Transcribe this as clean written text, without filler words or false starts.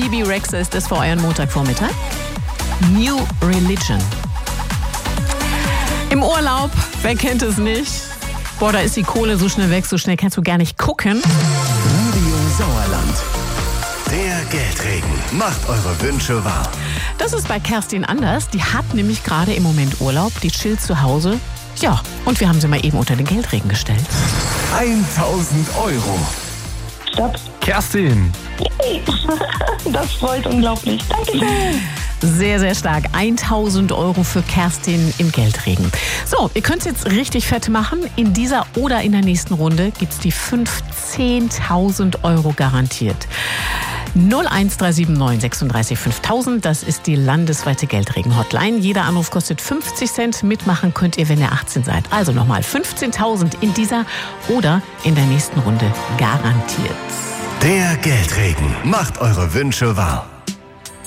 Bibi Rexha ist das für euren Montagvormittag. New Religion. Im Urlaub, wer kennt es nicht? Boah, da ist die Kohle so schnell weg, so schnell kannst du gar nicht gucken. Radio Sauerland. Der Geldregen macht eure Wünsche wahr. Das ist bei Kerstin anders. Die hat nämlich gerade im Moment Urlaub. Die chillt zu Hause. Ja, und wir haben sie mal eben unter den Geldregen gestellt. 1000 Euro. Stopp. Kerstin. Das freut unglaublich. Dankeschön. Sehr, sehr stark. 1000 Euro für Kerstin im Geldregen. So, ihr könnt es jetzt richtig fett machen. In dieser oder in der nächsten Runde gibt es die 15.000 Euro garantiert. 01379 36 5000, das ist die landesweite Geldregen-Hotline. Jeder Anruf kostet 50 Cent. Mitmachen könnt ihr, wenn ihr 18 seid. Also nochmal 15.000 in dieser oder in der nächsten Runde garantiert. Der Geldregen macht eure Wünsche wahr.